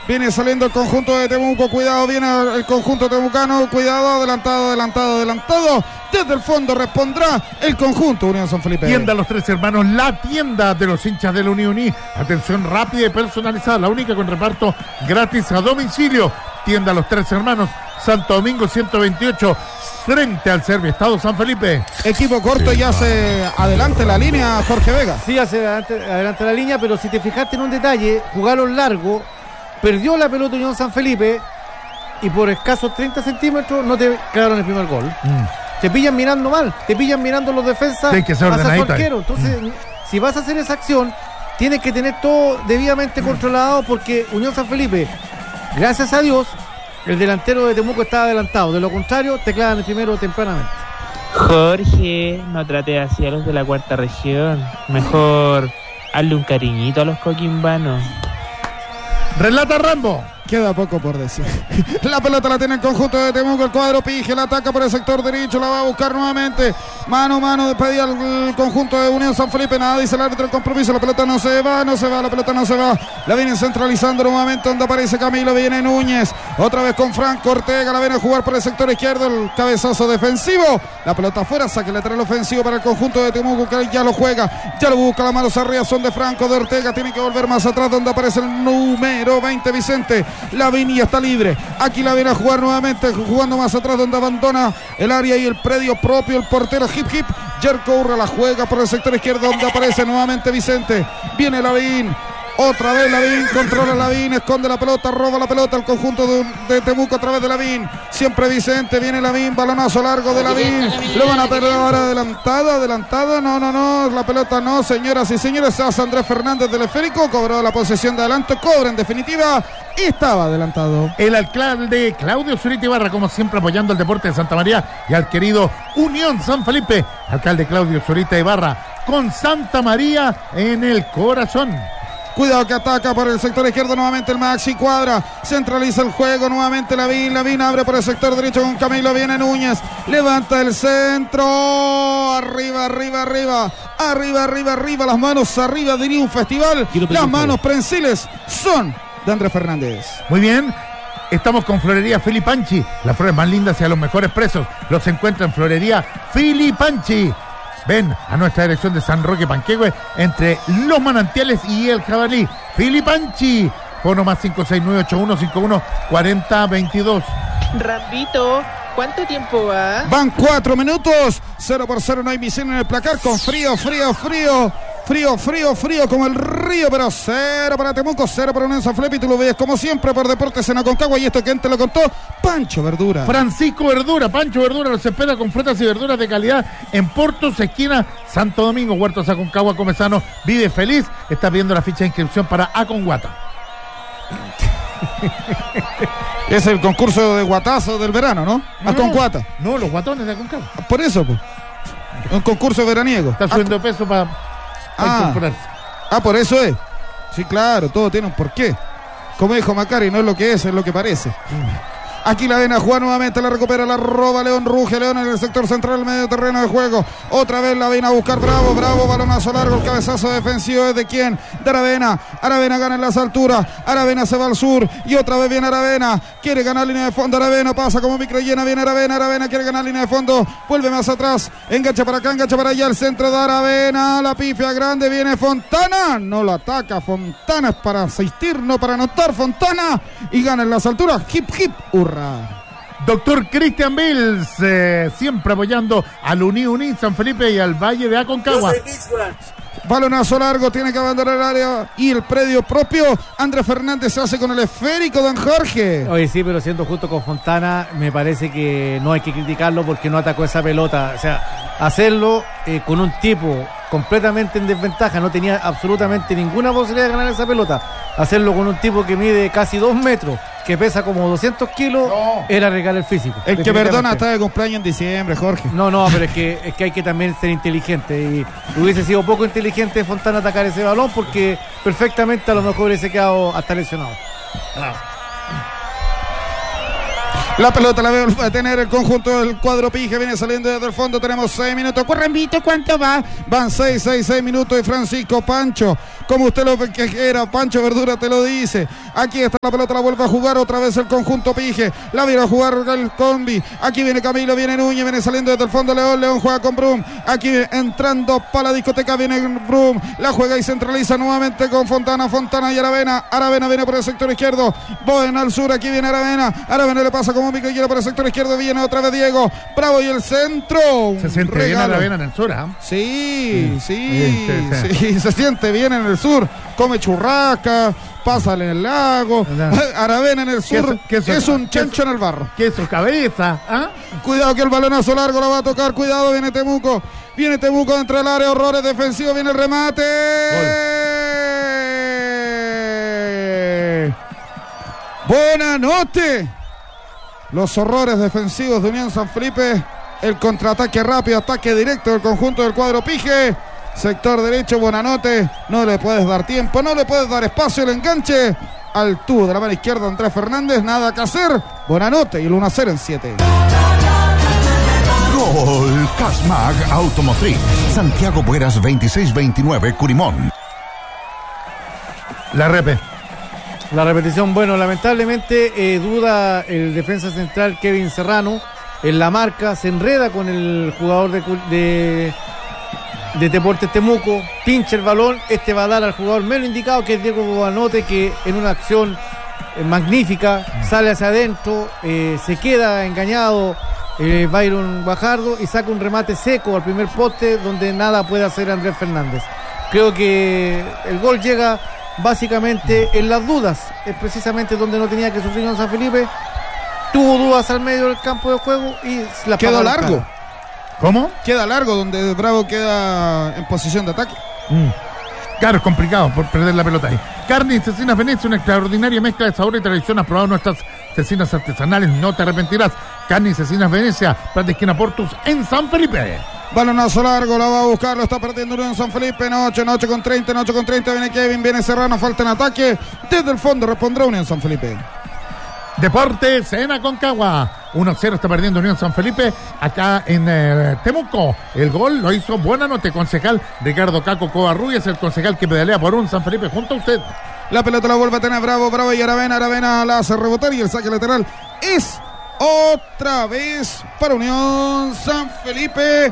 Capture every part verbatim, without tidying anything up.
Viene saliendo el conjunto de Temuco. Cuidado, viene el conjunto temucano. Cuidado, adelantado, adelantado, adelantado. Desde el fondo respondrá el conjunto Unión San Felipe. Tienda Los Tres Hermanos, la tienda de los hinchas del Unión. Atención rápida y personalizada, la única con reparto gratis a domicilio. Tienda Los Tres Hermanos, Santo Domingo ciento veintiocho, frente al Serviestado San Felipe. Equipo corto, sí, y hace adelante la línea Jorge Vega. Sí, hace adelante, adelante la línea, pero si te fijaste en un detalle, jugaron largo, perdió la pelota Unión San Felipe y por escasos treinta centímetros no te quedaron el primer gol. Mm. Te pillan mirando mal, te pillan mirando los defensas hacia su arquero. Entonces, mm. si vas a hacer esa acción, tienes que tener todo debidamente mm. controlado, porque Unión San Felipe, gracias a Dios, el delantero de Temuco estaba adelantado. De lo contrario, te clavan el primero tempranamente. Jorge, no trate así a los de la cuarta región. Mejor hazle un cariñito a los coquimbanos. Relata Rambo. Queda poco por decir. La pelota la tiene el conjunto de Temuco. El cuadro Pige la ataca por el sector derecho. La va a buscar nuevamente. Mano a mano. Despedía al conjunto de Unión San Felipe. Nada dice el árbitro del compromiso. La pelota no se va, no se va. La pelota no se va. La vienen centralizando nuevamente. Donde aparece Camilo. Viene Núñez. Otra vez con Franco Ortega. La viene a jugar por el sector izquierdo. El cabezazo defensivo. La pelota afuera. Saque lateral ofensivo para el conjunto de Temuco, que ya lo juega. Ya lo busca. Las manos arriba son de Franco, de Ortega. Tiene que volver más atrás. Donde aparece el número veinte, Vicente. Lavinia está libre. Aquí la viene a jugar nuevamente, jugando más atrás, donde abandona el área y el predio propio. El portero Hip Hip. Jerko Urra la juega por el sector izquierdo, donde aparece nuevamente Vicente. Viene Lavín. Otra vez Lavín, controla Lavín, esconde la pelota, roba la pelota al conjunto de, de Temuco a través de Lavín. Siempre Vicente, viene Lavín, balonazo largo de Lavín. Lo van a perder ahora adelantado, adelantado. No, no, no, la pelota no, señoras y señores. Hace Andrés Fernández del esférico, cobró la posesión de adelanto, cobra en definitiva y estaba adelantado. El alcalde Claudio Zurita Ibarra, como siempre apoyando el deporte de Santa María y al querido Unión San Felipe. Alcalde Claudio Zurita Ibarra con Santa María en el corazón. Cuidado que ataca por el sector izquierdo nuevamente el Maxi Cuadra. Centraliza el juego nuevamente Lavín. Lavín abre por el sector derecho con Camilo. Viene Núñez. Levanta el centro. Arriba, arriba, arriba. Arriba, arriba, arriba. Las manos arriba, diría un festival. Las manos prensiles son de Andrés Fernández. Muy bien. Estamos con Florería Filipanchi. Las flores más lindas y a los mejores precios los encuentra en Florería Filipanchi. Ven a nuestra dirección de San Roque Panquehue, entre Los Manantiales y El Jabalí. Filipanchi, fono más cinco seis nueve ocho uno cinco uno cuatro cero dos dos. Rambito, ¿cuánto tiempo va? Van cuatro minutos, cero por cero, no hay misil en el placar, con frío, frío, frío. Frío, frío, frío como el río, pero cero para Temuco, cero para Unión San Felipe. Y tú lo ves como siempre por Deportes en Aconcagua. Y esto, ¿quién te lo contó? Pancho Verdura. Francisco Verdura, Pancho Verdura los espera con frutas y verduras de calidad en Portos, esquina Santo Domingo. Huertos Aconcagua, Comezano, vive feliz. Está pidiendo la ficha de inscripción para Aconguata. Es el concurso de guatazo del verano, ¿no? No, Aconguata. No, los guatones de Aconcagua. Por eso, pues. Un concurso veraniego. Está subiendo Ac- peso para... Ah, ah, por eso es. Sí, claro, todo tiene un porqué. Como dijo Macari, no es lo que es, es lo que parece. Aquí la ven a jugar nuevamente, la recupera, la roba León, ruge León en el sector central, medio terreno de juego. Otra vez la ven a buscar Bravo, Bravo, balonazo largo, el cabezazo defensivo es de quién, de Aravena. Aravena gana en las alturas, Aravena se va al sur y otra vez viene Aravena, quiere ganar línea de fondo, Aravena pasa como micro llena, viene Aravena, Aravena quiere ganar línea de fondo, vuelve más atrás, engancha para acá, engancha para allá, el centro de Aravena, la pifia grande, viene Fontana, no lo ataca, Fontana es para asistir, no para anotar, Fontana, y gana en las alturas, hip hip, hurra. Doctor Cristian Bills, eh, siempre apoyando al Uní Uní San Felipe y al Valle de Aconcagua. Balonazo largo, tiene que abandonar el área y el predio propio. Andrés Fernández se hace con el esférico, don Jorge. Oye, sí, pero siendo justo con Fontana, me parece que no hay que criticarlo porque no atacó esa pelota. O sea, hacerlo eh, con un tipo completamente en desventaja, no tenía absolutamente ninguna posibilidad de ganar esa pelota. Hacerlo con un tipo que mide casi dos metros, que pesa como doscientos kilos, no. Era regalar el físico. El que perdona está de cumpleaños en diciembre, Jorge. No, no, pero es que, es que hay que también ser inteligente. Y hubiese sido poco inteligente Fontana atacar ese balón porque perfectamente a lo mejor hubiese quedado hasta lesionado. Ah. La pelota la veo a tener el conjunto del cuadro Pige, viene saliendo desde el fondo, tenemos seis minutos. Corrembito, ¿cuánto va? Van seis, seis, seis minutos y Francisco Pancho. como usted lo que quiera. Pancho Verdura te lo dice. Aquí está la pelota, la vuelve a jugar otra vez el conjunto Pige. La viene a jugar el combi. Aquí viene Camilo, viene Núñez, viene saliendo desde el fondo León. León juega con Brum. Aquí entrando para la discoteca viene Brum. La juega y centraliza nuevamente con Fontana. Fontana y Aravena. Aravena viene por el sector izquierdo. Boen al sur. Aquí viene Aravena. Aravena le pasa como Mico y quiere por el sector izquierdo. Viene otra vez Diego. Bravo y el centro. Se siente bien Aravena en el sur, ¿ah? ¿eh? Sí, sí, sí, sí, sí, sí. Se siente bien en el sur. Come churrasca. Pásale en el lago. Aravena en el sur. ¿Qué es, qué es, es un chancho en el barro. ¿Qué es su cabeza? ¿Ah? Cuidado que el balonazo largo lo va a tocar. Cuidado, viene Temuco. Viene Temuco dentro del área. Horrores defensivos. Viene el remate. Buenanote. Los horrores defensivos de Unión San Felipe. El contraataque rápido, ataque directo del conjunto del cuadro Pige. Sector derecho, Buenanote. No le puedes dar tiempo, no le puedes dar espacio. El enganche al tubo de la mano izquierda, Andrés Fernández. Nada que hacer. Buenanote y el uno a cero en siete. Gol Casmag Automotriz. Santiago Bueras veintiséis veintinueve, Curimón. La repe. La repetición, bueno, lamentablemente eh, duda el defensa central Kevin Serrano en la marca, se enreda con el jugador de, de, de Deportes Temuco, pincha el balón, este va a dar al jugador menos indicado, que es Diego Buenanote, que en una acción eh, magnífica sale hacia adentro, eh, se queda engañado eh, Byron Guajardo y saca un remate seco al primer poste donde nada puede hacer Andrés Fernández. Creo que el gol llega básicamente en las dudas, es precisamente donde no tenía que sufrir San Felipe. Tuvo dudas al medio del campo de juego y la quedó largo. ¿Cómo? Queda largo donde Bravo queda en posición de ataque. Mm. Claro, es complicado por perder la pelota ahí. Carne y Cecinas Venecia, una extraordinaria mezcla de sabor y tradición. Has probado nuestras cecinas artesanales, no te arrepentirás. Carne y Cecinas Venecia, plan de esquina Portus en San Felipe. Balonazo largo, la va a buscar, lo está perdiendo Unión San Felipe. Noche, noche con treinta, noche con treinta. Viene Kevin, viene Serrano, falta en ataque. Desde el fondo respondrá Unión San Felipe. Deportes en Aconcagua. uno a cero está perdiendo Unión San Felipe acá en eh, Temuco. El gol lo hizo Buenanote, concejal Ricardo Caco Covarrubias, el concejal que pedalea por un San Felipe junto a usted. La pelota la vuelve a tener Bravo, Bravo y Aravena. Aravena la hace rebotar y el saque lateral es otra vez para Unión San Felipe.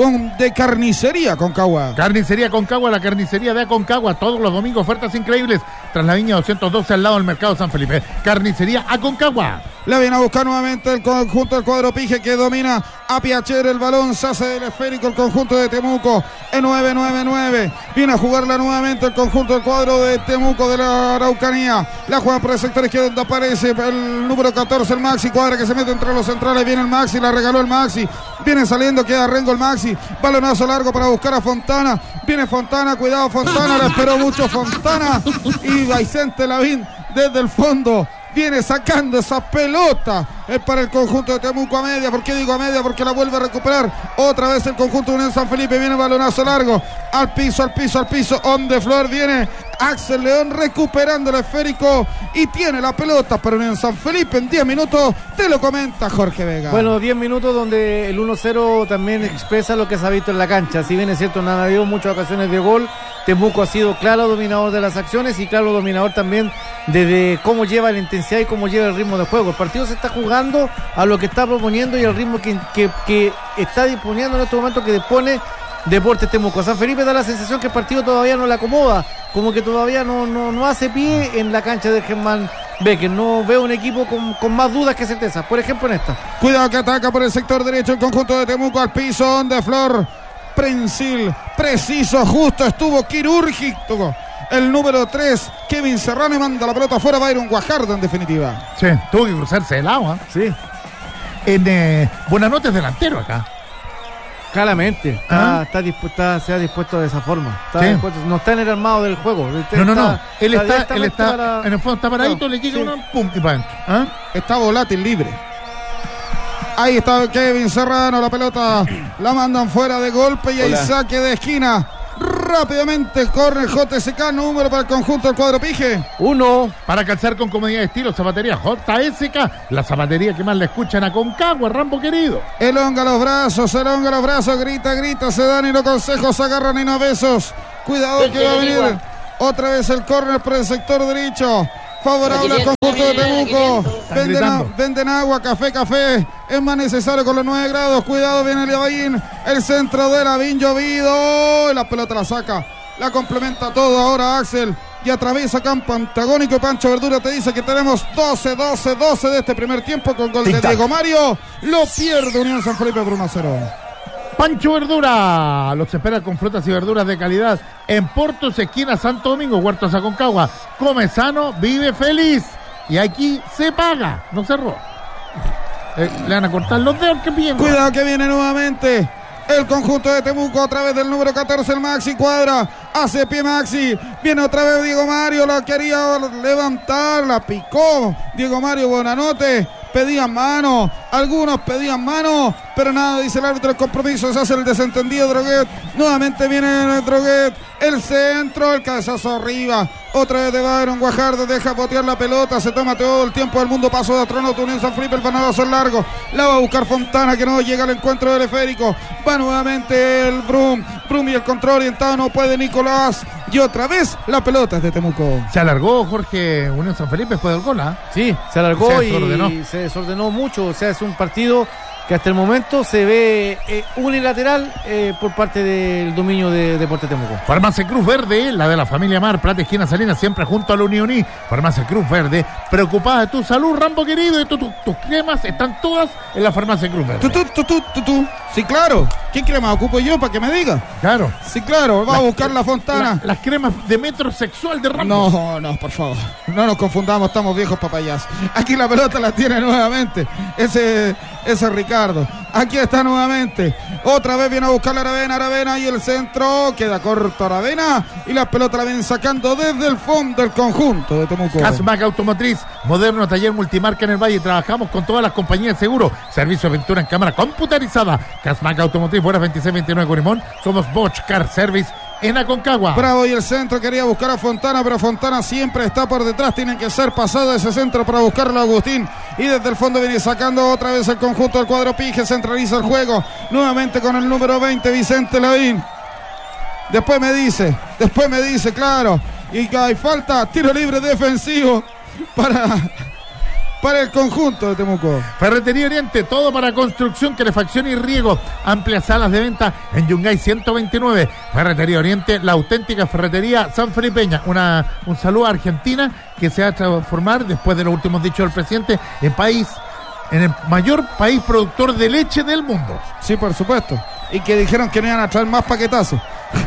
De Carnicería Aconcagua. Carnicería Aconcagua, la carnicería de Aconcagua. Todos los domingos ofertas increíbles. Tras la Viña doscientos doce al lado del Mercado San Felipe. Carnicería Aconcagua. La viene a buscar nuevamente el conjunto del cuadro Pige, que domina a Piacher el balón. Se hace del esférico el conjunto de Temuco. En nueve nueve nueve. Viene a jugarla nuevamente el conjunto del cuadro de Temuco de la Araucanía. La juega por el sector izquierdo donde aparece el número catorce, el Maxi. Cuadra que se mete entre los centrales. Viene el Maxi, la regaló el Maxi. Viene saliendo, queda Rengo el Maxi. Balonazo largo para buscar a Fontana. Viene Fontana, cuidado Fontana. La esperó mucho Fontana. Y Vicente Lavín desde el fondo viene sacando esa pelota. Es para el conjunto de Temuco a media. ¿Por qué digo a media? Porque la vuelve a recuperar otra vez el conjunto de Unión San Felipe. Viene el balonazo largo. Al piso, al piso, al piso. On the floor viene Axel León recuperando el esférico. Y tiene la pelota para Unión San Felipe en diez minutos. Te lo comenta Jorge Vega. Bueno, diez minutos donde el uno cero también expresa lo que se ha visto en la cancha. Si bien es cierto, no han habido muchas ocasiones de gol. Temuco ha sido claro dominador de las acciones y claro dominador también desde cómo lleva la intensidad y cómo lleva el ritmo de juego. El partido se está jugando a lo que está proponiendo y al ritmo que, que, que está disponiendo en este momento, que dispone Deportes Temuco. San Felipe da la sensación que el partido todavía no le acomoda, como que todavía no, no, no hace pie en la cancha de Germán Becker. No veo un equipo con, con más dudas que certezas, por ejemplo en esta. Cuidado que ataca por el sector derecho el conjunto de Temuco, al piso, on the floor. Prensil, preciso, justo, estuvo quirúrgico el número tres, Kevin Serrano, y manda la pelota afuera. Byron Guajardo en definitiva. Sí, tuvo que cruzarse el agua. Sí. En eh, Buenanote es delantero acá. Claramente, está, ¿Ah? está dispuesta, se ha dispuesto de esa forma. Está sí. dispuesto, no está en el armado del juego. Está, no, no, no. Él está, él está para... en el fondo está paradito, no, le llega sí. uno, pum, y para adentro. ¿Ah? Está volátil libre. Ahí está Kevin Serrano, la pelota la mandan fuera de golpe y hay saque de esquina. Rápidamente corre el J S K, número para el conjunto del cuadro Pige. Uno. Para calzar con comodidad de estilo, zapatería J S K, la zapatería que más le escuchan a Aconcagua, Rambo querido. Elonga los brazos, elonga los brazos, grita, grita, se dan y los consejos, se agarran y no besos. Cuidado que va a venir Otra vez el córner por el sector derecho. Favorable al conjunto de Temuco. Venden, a, venden agua, café, café. Es más necesario con los nueve grados. Cuidado, viene el Lavín. El centro de Lavín llovido. La pelota la saca. La complementa todo ahora Axel. Y atraviesa campo antagónico. Y Pancho Verdura te dice que tenemos doce, doce, doce de este primer tiempo con gol de Diego Mario. Lo pierde Unión San Felipe por uno a cero. Pancho Verdura los espera con frutas y verduras de calidad en Portos, esquina Santo Domingo, Huertos Aconcagua. Come sano, vive feliz. Y aquí se paga, no se roba. Eh, le van a cortar los dedos que piden. Cuidado que viene nuevamente el conjunto de Temuco a través del número catorce, el Maxi Cuadra. Hace pie Maxi. Viene otra vez Diego Mario. La quería levantar. La picó Diego Mario Bonanote. Pedían mano. Algunos pedían mano. Pero nada, dice el árbitro. El compromiso. Se hace el desentendido Droguet. Nuevamente viene Droguet. El centro. El cabezazo arriba. Otra vez de Byron Guajardo. Deja botear la pelota. Se toma todo el tiempo del mundo. Paso de Astronaut. Unión San Felipe. El fanadazo es largo. La va a buscar Fontana, que no llega al encuentro del esférico. Va nuevamente el Brum. Brum y el control orientado. No puede Nicolás. Y otra vez la pelota es de Temuco. Se alargó Jorge Unión San Felipe después del gol, ¿ah? ¿eh? Sí, se alargó se desordenó. y se desordenó mucho. O sea, es un partido que hasta el momento se ve eh, unilateral eh, por parte del dominio de Deportes Temuco. Farmacia Cruz Verde, la de la familia Mar, Plata, esquina Salinas, siempre junto a la Unión. Farmacia Cruz Verde, preocupada de tu salud, Rambo querido, y tu, tu, tus cremas están todas en la Farmacia Cruz Verde. Tú, tú, tú, tú, tú, tú. Sí, claro. ¿Qué crema ocupo yo para que me diga? Claro. Sí, claro. Va la, a buscar la Fontana. La, las cremas de metrosexual de Rambo. No, no, por favor. No nos confundamos, estamos viejos papayas. Aquí la pelota la tiene nuevamente. Ese, ese Ricardo. Aquí está nuevamente. Otra vez viene a buscar la Aravena, Aravena y el centro. Queda corto Aravena. Y la pelota la vienen sacando desde el fondo del conjunto de Temuco. Casmac Automotriz, moderno taller multimarca en el Valle. Trabajamos con todas las compañías de seguro. Servicio de aventura en cámara computarizada. Casmac Automotriz, Buenas veintiséis veintinueve Curimón. Somos Bosch Car Service en Aconcagua. Bravo, y el centro quería buscar a Fontana, pero Fontana siempre está por detrás. Tienen que ser pasado ese centro para buscarlo a Agustín. Y desde el fondo viene sacando otra vez el conjunto del cuadro Pige. Centraliza el juego. Nuevamente con el número veinte, Vicente Lavín. Después me dice, después me dice, claro. Y hay falta, tiro libre defensivo para... para el conjunto de Temuco. Ferretería Oriente, todo para construcción, calefacción y riego. Amplias salas de venta en Yungay ciento veintinueve. Ferretería Oriente, la auténtica ferretería sanfelipeña. Una, un saludo a Argentina, que se va a transformar, después de los últimos dichos del presidente, en país, en el mayor país productor de leche del mundo. Sí, por supuesto. Y que dijeron que no iban a traer más paquetazos.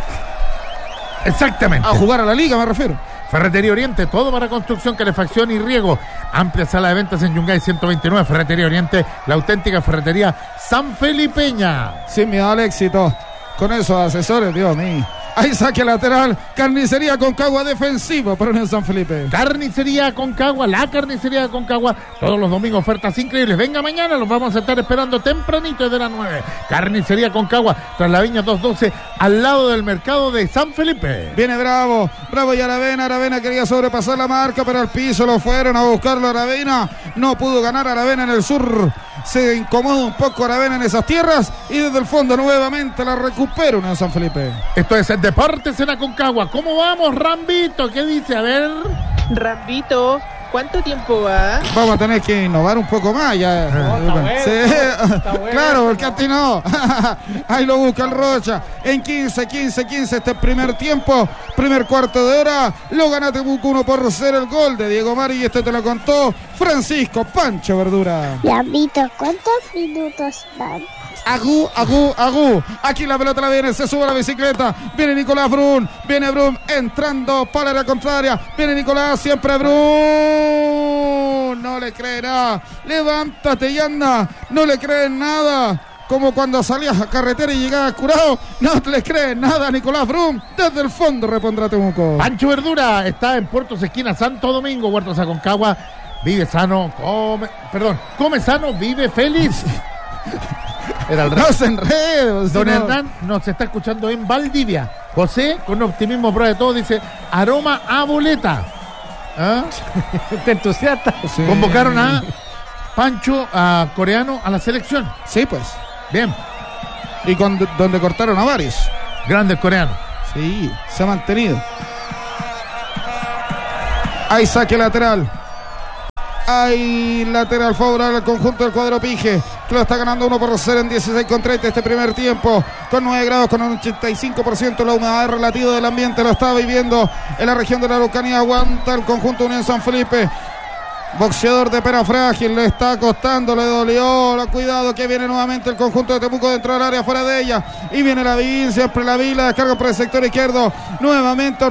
Exactamente. A jugar a la liga, me refiero. Ferretería Oriente, todo para construcción, calefacción y riego. Amplia sala de ventas en Yungay ciento veintinueve. Ferretería Oriente, la auténtica ferretería sanfelipeña. Sin miedo al éxito. Con esos asesores, Dios mío. Ahí saque lateral. Carnicería Aconcagua defensivo para Unión San Felipe. Carnicería Aconcagua, la carnicería Aconcagua. Todos los domingos ofertas increíbles. Venga mañana, los vamos a estar esperando tempranito desde las nueve. Carnicería Aconcagua, tras la Viña doscientos doce, al lado del mercado de San Felipe. Viene Bravo, Bravo y Aravena. Aravena quería sobrepasar la marca, pero al piso lo fueron a buscarlo Aravena. No pudo ganar Aravena en el sur. Se incomoda un poco Aravena en esas tierras. Y desde el fondo nuevamente la recupera Unión San Felipe. Esto es el Deportes en Aconcagua. ¿Cómo vamos, Rambito? ¿Qué dice? A ver. Rambito, ¿cuánto tiempo va? Vamos a tener que innovar un poco más ya. No, está bueno, sí. está bueno. Claro, porque a ti no. Ahí lo busca el Rocha. En quince, quince, quince este primer tiempo. Primer cuarto de hora. Lo gana Temuco uno por cero. El gol de Diego Mari. Y este te lo contó Francisco Pancho Verdura. Lambito, ¿cuántos minutos van? Agú, agú, agú. Aquí la pelota la viene, se sube a la bicicleta. Viene Nicolás Brun, viene Brun entrando para la contraria. Viene Nicolás, siempre Brun. No le cree nada. Levántate y anda. No le creen nada. Como cuando salías a carretera y llegabas curado. No le creen nada a Nicolás Brun. Desde el fondo repondrá Temuco. Pancho Verdura está en Puertos Esquina Santo Domingo, Huertos Aconcagua. Vive sano, come, perdón, come sano, vive feliz. Era el no se enrede. Don no. Hernán nos está escuchando en Valdivia. José, con optimismo prueba de todo, dice aroma a boleta. ¿Ah? Te entusiasta. Sí. Convocaron a Pancho, a coreano, a la selección. Sí, pues. Bien. Y con, donde cortaron a varios. Grande el coreano. Sí, se ha mantenido. Hay saque lateral. Hay lateral favorable al conjunto del cuadro Pige, que lo está ganando uno por cero en dieciséis con treinta este primer tiempo, con nueve grados, con un ochenta y cinco por ciento la humedad relativa del ambiente. Lo está viviendo en la región de la Araucanía. Aguanta el conjunto Unión San Felipe. Boxeador de pera frágil, le está costando, le dolió. Cuidado que viene nuevamente el conjunto de Temuco dentro del área, fuera de ella. Y viene la Vin, siempre la Vila, descarga por el sector izquierdo. Nuevamente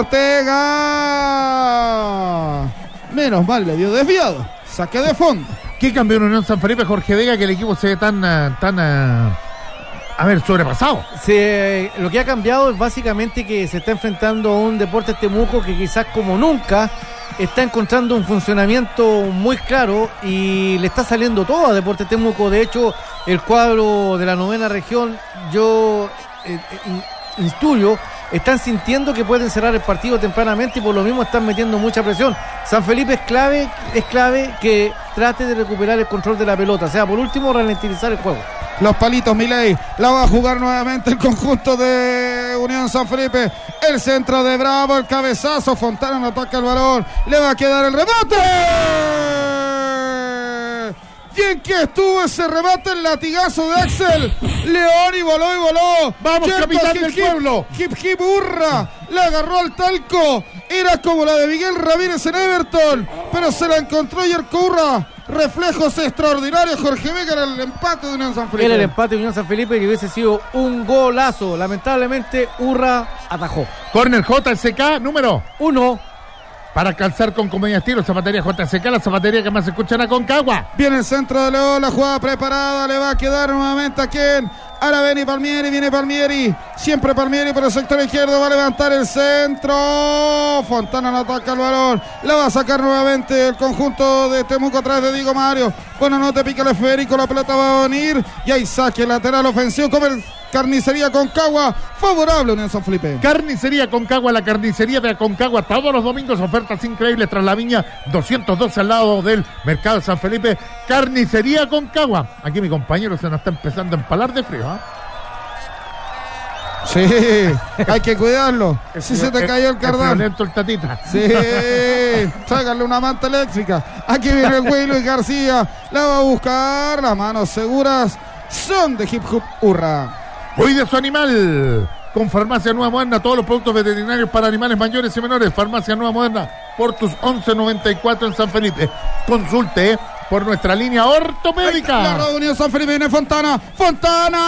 Ortega. Menos mal, le dio desviado. Saque de fondo. ¿Qué cambió en Unión San Felipe, Jorge Vega, que el equipo se ve tan, uh, tan uh, a ver, sobrepasado? Se, lo que ha cambiado es básicamente que se está enfrentando a un Deportes Temuco que quizás como nunca está encontrando un funcionamiento muy claro y le está saliendo todo a Deportes Temuco. De hecho, el cuadro de la novena región, yo eh, eh, intuyo, están sintiendo que pueden cerrar el partido tempranamente y por lo mismo están metiendo mucha presión. San Felipe es clave, es clave que trate de recuperar el control de la pelota, o sea, por último ralentizar el juego. Los palitos, Milei, la va a jugar nuevamente el conjunto de Unión San Felipe. El centro de Bravo, el cabezazo, Fontana no ataca el balón, le va a quedar el remate. Bien que estuvo ese remate, el latigazo de Axel León y voló y voló. Vamos, Yerpa, capitán hip, del hip, pueblo. Hip hip hurra, le agarró al talco. Era como la de Miguel Ramírez en Everton, pero se la encontró Yerko Urra. Reflejos extraordinarios, Jorge Vega, era el empate de Unión San Felipe. Era el empate de Unión San Felipe que hubiese sido un golazo. Lamentablemente Urra atajó. Corner J S K, número uno. Para calzar con Comedia Estilo, zapatería J S K, la zapatería que más se escucha en Aconcagua. Viene el centro de León, la jugada preparada, le va a quedar nuevamente a quien. Araveni, Palmieri, viene Palmieri, siempre Palmieri por el sector izquierdo, va a levantar el centro. Fontana no ataca el balón, la va a sacar nuevamente el conjunto de Temuco a través de Diego Mario. Bueno, no te pica el esférico, la pelota va a venir y hay saque lateral ofensivo como el Carnicería Aconcagua, favorable a Unión San Felipe. Carnicería Aconcagua, la carnicería de Aconcagua, todos los domingos ofertas increíbles tras la viña doscientos doce al lado del Mercado de San Felipe. Carnicería Aconcagua. Aquí mi compañero se nos está empezando a empalar de frío, ¿eh? Sí, hay que cuidarlo. Si se te cayó el cardán. Lento el tatita. Sí, tráiganle una manta eléctrica. Aquí viene el güey Luis García. La va a buscar. Las manos seguras son de Hip Hop Urra. Cuide su animal con Farmacia Nueva Moderna, todos los productos veterinarios para animales mayores y menores. Farmacia Nueva Moderna, Portus once noventa y cuatro en San Felipe. Consulte por nuestra línea ortopédica. La Unión San Felipe, viene Fontana. ¡Fontana!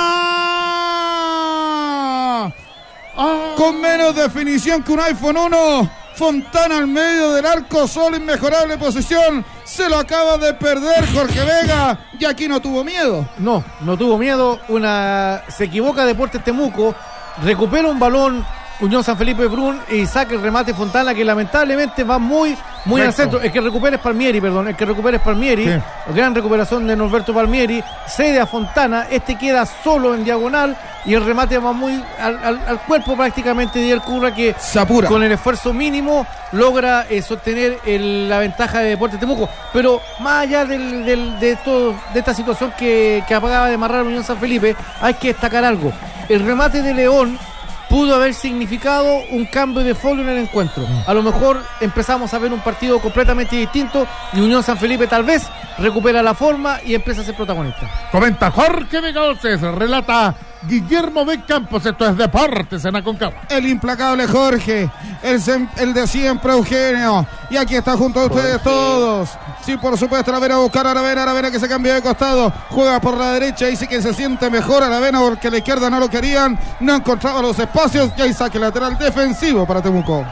Ah. Con menos definición que un iPhone uno. Fontana al medio del arco, solo inmejorable posición. Se lo acaba de perder Jorge Vega y aquí no tuvo miedo. No, no tuvo miedo. Una se equivoca Deportes Temuco, recupera un balón Unión San Felipe Brun y saca el remate Fontana, que lamentablemente va muy muy al centro. El que recupera es Palmieri, perdón, el que recupera es Palmieri. Sí. Gran recuperación de Norberto Palmieri, cede a Fontana, este queda solo en diagonal y el remate va muy al, al, al cuerpo prácticamente de Yerko Urra, que Sapura. Con el esfuerzo mínimo logra eh, sostener el, la ventaja de Deportes Temuco. Pero más allá del, del, de, todo, de esta situación que, que acaba de amarrar Unión San Felipe, hay que destacar algo. El remate de León pudo haber significado un cambio de folio en el encuentro. A lo mejor empezamos a ver un partido completamente distinto y Unión San Felipe tal vez recupera la forma y empieza a ser protagonista. Comenta Jorge Vegaoces, relata Guillermo B. Campos. Esto es Deportes en Aconcagua. El implacable Jorge, el, el de siempre Eugenio, y aquí está junto a ustedes todos. Sí, por supuesto, Aravena a buscar a Aravena, Aravena que se cambió de costado, juega por la derecha, dice que se siente mejor Aravena porque a la izquierda no lo querían, no encontraba los espacios y hay saque lateral defensivo para Temuco.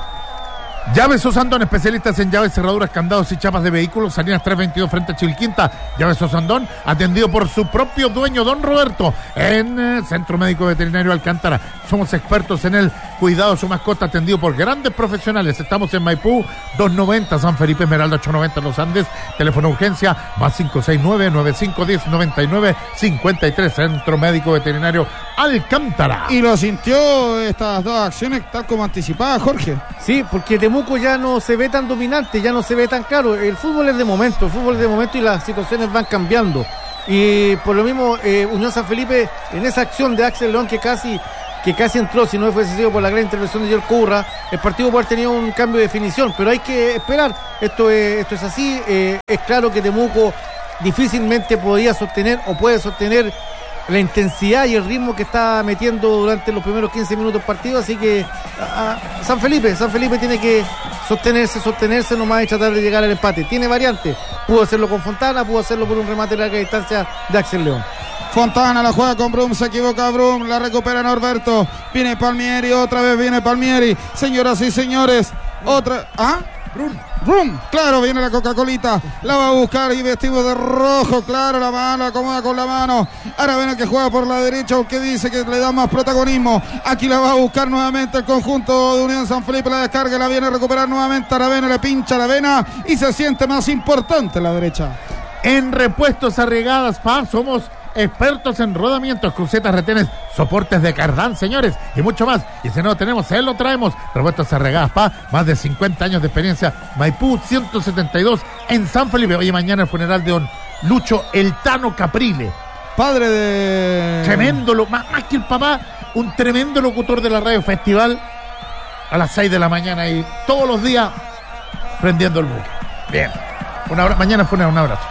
Llaves Osandón, especialistas en llaves, cerraduras, candados y chapas de vehículos. Salinas trescientos veintidós frente a Chilquinta. Llaves Osandón, atendido por su propio dueño, don Roberto, en eh, Centro Médico Veterinario Alcántara. Somos expertos en el cuidado de su mascota, atendido por grandes profesionales. Estamos en Maipú, doscientos noventa, San Felipe Esmeralda, ochocientos noventa Los Andes. Teléfono urgencia, más cinco seis nueve, nueve cinco uno cero, nueve nueve cinco tres. Centro Médico Veterinario Alcántara. Y lo sintió estas dos acciones tal como anticipaba Jorge. Sí, porque Temuco ya no se ve tan dominante, ya no se ve tan claro. El fútbol es de momento, el fútbol es de momento y las situaciones van cambiando. Y por lo mismo, eh, Unión San Felipe, en esa acción de Axel León que casi que casi entró, si no fuese sido por la gran intervención de Yerko Urra, el partido puede haber tenido un cambio de definición, pero hay que esperar. Esto es, esto es así. Eh, es claro que Temuco difícilmente podía sostener o puede sostener la intensidad y el ritmo que está metiendo durante los primeros quince minutos del partido, así que a, a San Felipe, San Felipe tiene que sostenerse, sostenerse nomás y tratar de llegar al empate. Tiene variantes, pudo hacerlo con Fontana, pudo hacerlo por un remate de larga distancia de Axel León. Fontana la juega con Brum, se equivoca Brum, la recupera Norberto, viene Palmieri, otra vez viene Palmieri, señoras y señores, otra, ¿ah? Brum, Brum, claro, viene la Coca-Colita, la va a buscar y vestido de rojo, claro, la mano, acomoda con la mano, Aravena que juega por la derecha, aunque dice que le da más protagonismo, aquí la va a buscar nuevamente el conjunto de Unión San Felipe, la descarga, la viene a recuperar nuevamente Aravena, le pincha Aravena y se siente más importante la derecha. En repuestos Arriagadas, pa, somos expertos en rodamientos, crucetas, retenes, soportes de cardán, señores, y mucho más. Y si no lo tenemos, él lo traemos. Repuestos Arriagadas, pa, más de cincuenta años de experiencia. Maipú ciento setenta y dos en San Felipe. Oye, mañana el funeral de don Lucho El Tano Caprile, padre de... Tremendo, lo, más, más que el papá, un tremendo locutor de la radio Festival, a las seis de la mañana y todos los días prendiendo el buque. Bien, un abrazo, mañana funeral, un abrazo.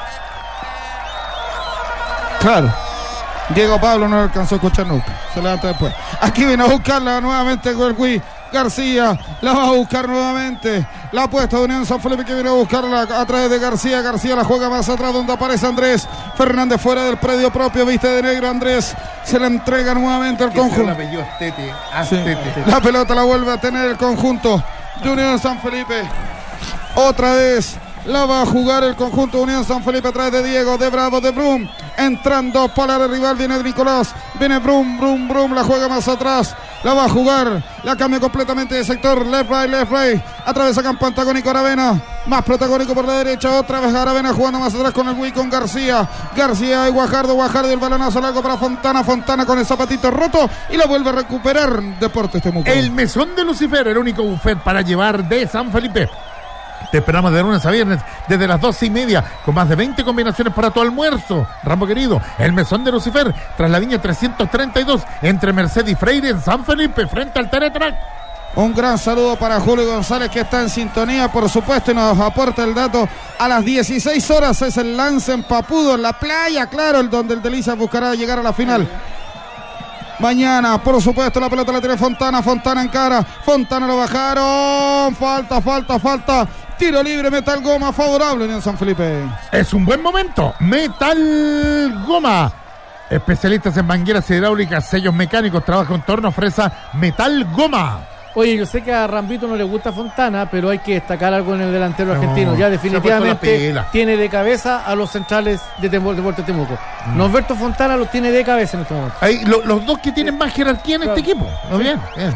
Claro, Diego Pablo no alcanzó a escuchar nunca, se levanta después. Aquí viene a buscarla nuevamente Huelgui García, la va a buscar nuevamente, la apuesta de Unión San Felipe que viene a buscarla a través de García, García la juega más atrás donde aparece Andrés Fernández fuera del predio propio, viste de negro Andrés, se la entrega nuevamente al conjunto. Sí. La pelota la vuelve a tener el conjunto de Unión San Felipe, otra vez. La va a jugar el conjunto de Unión San Felipe a través de Diego, de Bravo, de Brum. Entrando para el rival, viene Nicolás. Viene Brum, Brum, Brum. La juega más atrás. La va a jugar. La cambia completamente de sector. Left, right, left, right. Atraviesa campo antagónico Aravena. Más protagónico por la derecha. Otra vez Aravena jugando más atrás con el Wii con García. García y Guajardo. Guajardo y el balonazo largo para Fontana. Fontana con el zapatito roto. Y la vuelve a recuperar Deportes Temuco. El Mesón de Lucifer, el único buffet para llevar de San Felipe. Te esperamos de lunes a viernes desde las doce y media con más de veinte combinaciones para tu almuerzo. Rambo querido, el Mesón de Lucifer, tras la línea trescientos treinta y dos entre Merced y Freire en San Felipe, frente al Teretrac. Un gran saludo para Julio González que está en sintonía, por supuesto, y nos aporta el dato. A las dieciséis horas es el lance en Papudo, en la playa, claro, el donde el Delicias buscará llegar a la final. Mañana, por supuesto, la pelota la tiene Fontana, Fontana en cara, Fontana lo bajaron, falta, falta, falta, tiro libre, Metal Goma, favorable Unión San Felipe. Es un buen momento, Metal Goma, especialistas en mangueras hidráulicas, sellos mecánicos, trabaja en torno, fresa, Metal Goma. Oye, yo sé que a Rambito no le gusta Fontana, pero hay que destacar algo en el delantero No, argentino. Ya se definitivamente ha tiene de cabeza a los centrales de Deportes Temuco. Mm. Norberto Fontana los tiene de cabeza en este momento. Ahí, lo, los dos que tienen más jerarquía en claro. este equipo. ¿No? Sí. Bien, bien.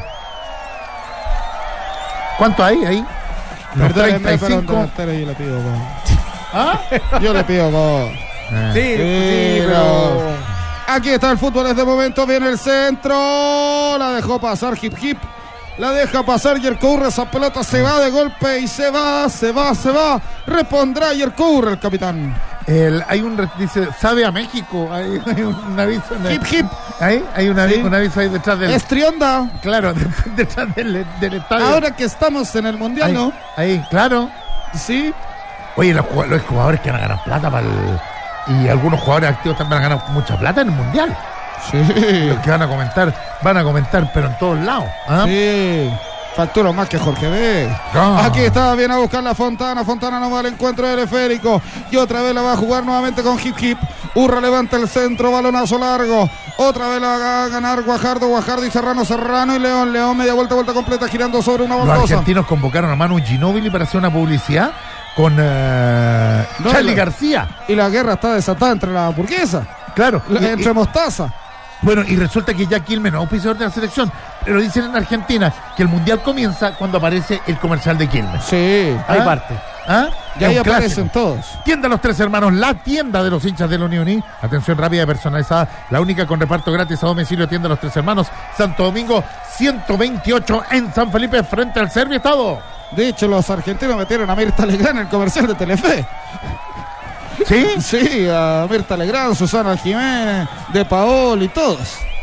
¿Cuánto hay ahí? Los treinta y cinco. Yo le pido gol. ¿Ah? Yo le pido gol. Eh. Sí, sí, pero... Aquí está el fútbol, en este momento viene el centro. La dejó pasar Hip Hip. La deja pasar Yerko Urra, esa pelota se va de golpe y se va, se va, se va. Repondrá Yerko Urra, el capitán. El, hay un, dice, sabe a México. Hay, hay un aviso. Hip hip. Ahí, hay un aviso, Sí. un aviso ahí detrás del. Estrionda. Claro, de, detrás del, del estadio. Ahora que estamos en el mundial, ahí, ¿no? Ahí, claro. Sí. Oye, los, los jugadores que van a ganar plata para el. Y algunos jugadores activos también van a ganar mucha plata en el mundial. Sí. Los que van a comentar, van a comentar, pero en todos lados. ¿Ah? Sí. Factura más que Jorge B. No. Aquí está, viene a buscar la Fontana. Fontana no va al encuentro del esférico. Y otra vez la va a jugar nuevamente con Hip Hip. Urra levanta el centro, balonazo largo. Otra vez la va a ganar Guajardo, Guajardo y Serrano, Serrano y León. León media vuelta, vuelta completa, girando sobre una Los baldosa. argentinos convocaron a Manu Ginóbili para hacer una publicidad con uh, No, Charly la- García. Y la guerra está desatada entre la burguesa, Claro. la- Y- entre y- Mostaza. Bueno, y resulta que ya Quilmes no es auspiciador de la selección, pero dicen en Argentina que el mundial comienza cuando aparece el comercial de Quilmes. Sí. Hay ¿Ah? parte. ¿Ah? Y Es ahí un clásico. aparecen todos. Tienda Los Tres Hermanos, la tienda de los hinchas de la Unión. Atención rápida y personalizada, la única con reparto gratis a domicilio. Tienda Los Tres Hermanos, Santo Domingo ciento veintiocho en San Felipe, frente al Servio Estado. De hecho, los argentinos metieron a Mirta Legrand en el comercial de Telefe. ¿Sí? Sí, a Mirta Legrand, Susana Jiménez, De Paoli y todos.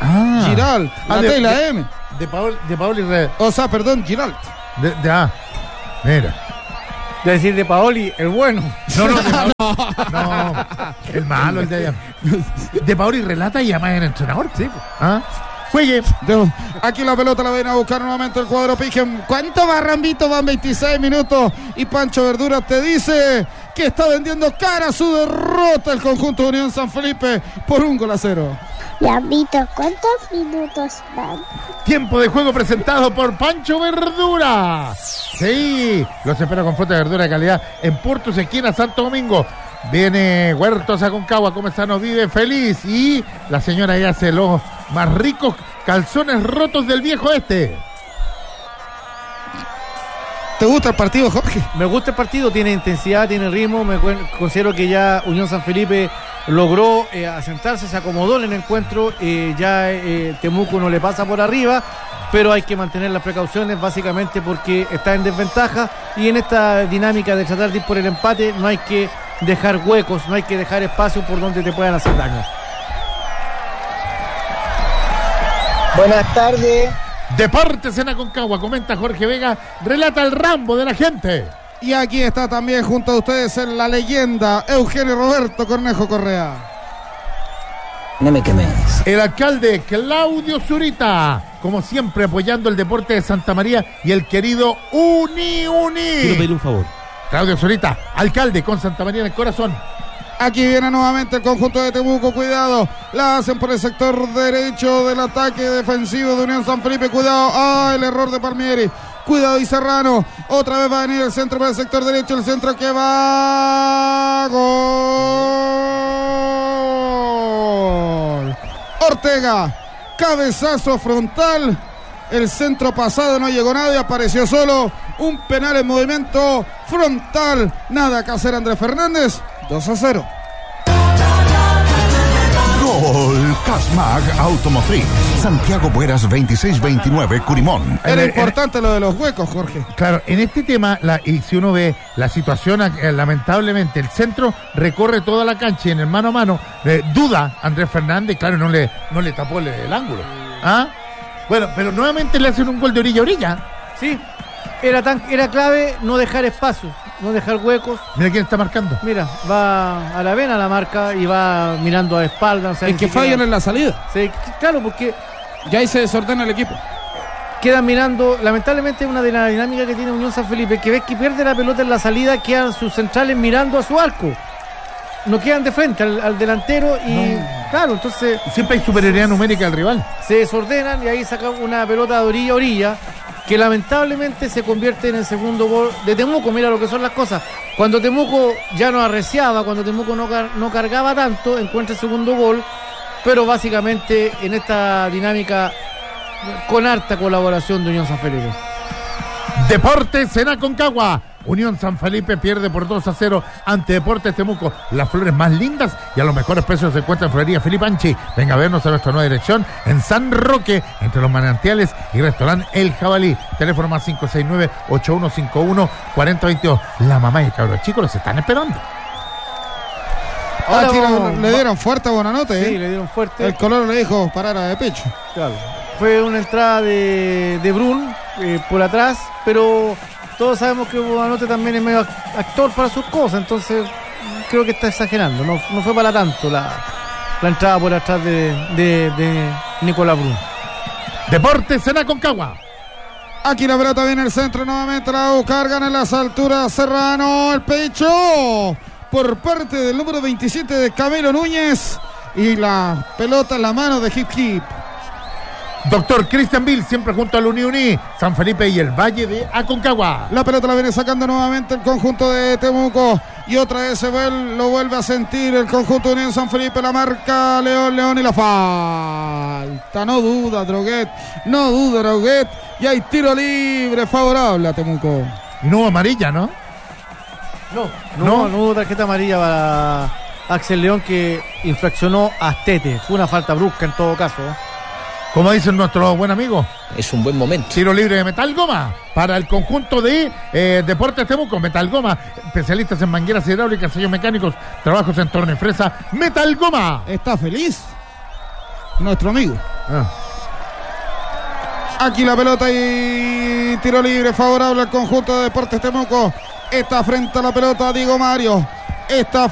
Ah. Giralt, la Ah, T de- y la de- M. De Paul, de Paul y Re- O sea, perdón, Giralt. de, de ah, mira. De decir de Paoli, el bueno. No, no, de Paoli- no, el malo, el de allá. De Paoli relata y además es entrenador, sí. ¿Ah? Juegue. De- Aquí la pelota la viene a buscar nuevamente el cuadro Pigen. ¿Cuánto va Rambito? Van veintiséis minutos y Pancho Verdura te dice que está vendiendo cara su derrota el conjunto de Unión San Felipe por un gol a cero. Lambito, ¿cuántos minutos van? Tiempo de juego presentado por Pancho Verdura. Sí, los espero con fruta de verdura de calidad en Puerto Esquina, Santo Domingo. Viene Huertos Aconcagua, Comezano vive feliz. Y la señora ya hace los más ricos calzones rotos del viejo este. ¿Te gusta el partido, Jorge? Me gusta el partido, tiene intensidad, tiene ritmo. Me cuen- considero que ya Unión San Felipe logró eh, asentarse, se acomodó en el encuentro. Eh, ya eh, Temuco no le pasa por arriba, pero hay que mantener las precauciones básicamente porque está en desventaja. Y en esta dinámica de tratar de ir por el empate, no hay que dejar huecos, no hay que dejar espacios por donde te puedan hacer daño. Buenas tardes. Deportes en Aconcagua, comenta Jorge Vega, relata el Rambo de la gente. Y aquí está también junto a ustedes en la leyenda Eugenio Roberto Cornejo Correa. No me quemes. El alcalde Claudio Zurita, como siempre apoyando el deporte de Santa María y el querido Uni Uni. Quiero pedir un favor. Claudio Zurita, alcalde con Santa María en el corazón. Aquí viene nuevamente el conjunto de Temuco, cuidado, la hacen por el sector derecho del ataque defensivo de Unión San Felipe, cuidado, ah, el error de Palmieri, cuidado y Serrano, otra vez va a venir el centro por el sector derecho, el centro que va, gol, Ortega, cabezazo frontal, el centro pasado no llegó nadie, apareció solo, un penal en movimiento frontal, nada que hacer Andrés Fernández. dos a cero. Gol Casmag Automotriz. Santiago Bueras veintiséis veintinueve Curimón. Era En- importante lo de los huecos, Jorge. Claro, en este tema, la, y si uno ve la situación, eh, lamentablemente, el centro recorre toda la cancha y en el mano a mano, eh, duda Andrés Fernández, claro, no le, no le tapó el, el ángulo. ¿Ah? Bueno, pero nuevamente le hacen un gol de orilla a orilla. Sí, era, tan, era clave no dejar espacios, no dejar huecos. Mira quién está marcando. Mira, va a la vena la marca y va mirando a espaldas. O sea, Es ni que siquiera- fallan en la salida. Sí, claro, porque Ya ahí se desordena el equipo. quedan mirando. Lamentablemente, una de las dinámicas que tiene Unión San Felipe, que ves que pierde la pelota en la salida, quedan sus centrales mirando a su arco. No quedan de frente al, al delantero y, claro, entonces Siempre hay superioridad numérica del rival. se desordenan y ahí sacan una pelota de orilla a orilla que lamentablemente se convierte en el segundo gol de Temuco. Mira lo que son las cosas. Cuando Temuco ya no arreciaba, cuando Temuco no, car- no cargaba tanto, encuentra el segundo gol, pero básicamente en esta dinámica con harta colaboración de Unión San Felipe. Deportes en Aconcagua. Unión San Felipe pierde por dos a cero ante Deportes Temuco. Las flores más lindas y a los mejores precios se encuentran en Florería Filipanchi. Venga a vernos a nuestra nueva dirección en San Roque, entre los manantiales y restaurante El Jabalí. Teléfono más cinco seis nueve, ocho uno cinco uno, cuatro cero dos dos. La mamá y el cabros chicos los están esperando. Ahora Aquí vamos- le, le dieron fuerte a Buenanote. Sí, ¿eh? le dieron fuerte. El color le dijo parara de pecho. Claro. Fue una entrada de, de Brun eh, por atrás, pero todos sabemos que Buenanote también es medio ac- actor para sus cosas, entonces creo que está exagerando. No, no fue para tanto la, la entrada por atrás de, de, de Nicolás Brun. Deportes en Aconcagua. Aquí la pelota viene al centro nuevamente. La va a buscar, gana en las alturas. Serrano, el pecho. Por parte del número veintisiete de Camilo Núñez. Y la pelota en la mano de Hip Hip. Doctor Cristian Bill, siempre junto al Uni Uni, San Felipe y el Valle de Aconcagua. La pelota la viene sacando nuevamente el conjunto de Temuco. Y otra vez se vuel- lo vuelve a sentir el conjunto de Unión San Felipe. La marca León León y la falta. No duda Droguet. No duda Droguet. Y hay tiro libre favorable a Temuco. Y no hubo amarilla, ¿no? No, No. no, no hubo tarjeta amarilla para Axel León, que infraccionó a Astete. Fue una falta brusca en todo caso. ¿eh? Como dice nuestro buen amigo, Es un buen momento. tiro libre de Metal Goma para el conjunto de eh, Deportes Temuco. Metal Goma, especialistas en mangueras hidráulicas, sellos mecánicos, trabajos en torno y fresa. Metal Goma. Está feliz nuestro amigo. Ah. Aquí la pelota y tiro libre favorable al conjunto de Deportes Temuco. Está frente a la pelota Diego Mario. Está